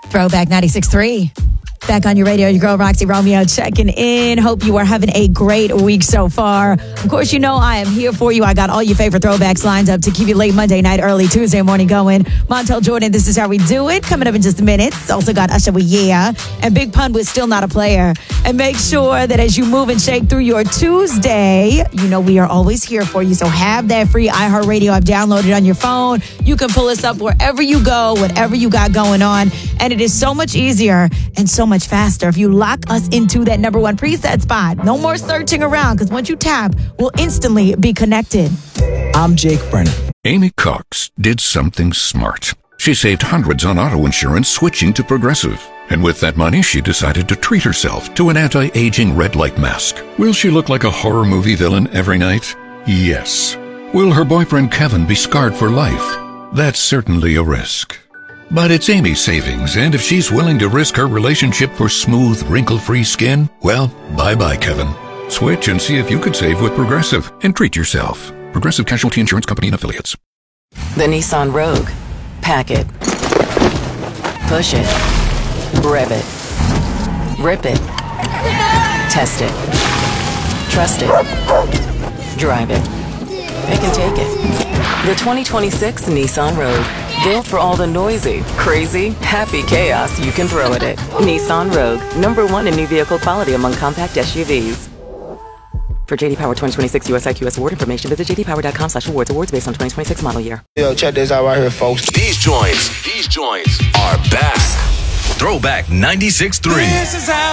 Throwback 96.3. Back on your radio, your girl Roxy Romeo checking in. Hope you are having a great week so far. Of course, you know I am here for you. I got all your favorite throwbacks lined up to keep you late Monday night, early Tuesday morning going. Montel Jordan, this is how we do it. Coming up in just a minute. It's also got Usher with Yeah. And Big Pun with Still Not a Player. And make sure that as you move and shake through your Tuesday, you know we are always here for you. So have that free iHeartRadio app downloaded on your phone. You can pull us up wherever you go, whatever you got going on. And it is so much easier and so much faster if you lock us into that number one preset spot. No more searching around, because once you tap, we'll instantly be connected. I'm Jake Brennan. Amy Cox did something smart. She saved hundreds on auto insurance switching to Progressive. And with that money, she decided to treat herself to an anti-aging red light mask. Will she look like a horror movie villain every night? Yes. Will her boyfriend Kevin be scarred for life? That's certainly a risk. But it's Amy's savings, and if she's willing to risk her relationship for smooth, wrinkle-free skin, well, bye-bye, Kevin. Switch and see if you could save with Progressive and treat yourself. Progressive Casualty Insurance Company and Affiliates. The Nissan Rogue. Pack it. Push it. Rev it. Rip it. Test it. Trust it. Drive it. Pick and take it. The 2026 Nissan Rogue. Built for all the noisy, crazy, happy chaos you can throw at it. Nissan Rogue. #1 in new vehicle quality among compact SUVs. For JD Power 2026 US IQS award information, visit jdpower.com/awards. Awards based on 2026 model year. Yo, check this out right here, folks. These joints are back. Throwback 96.3. This is how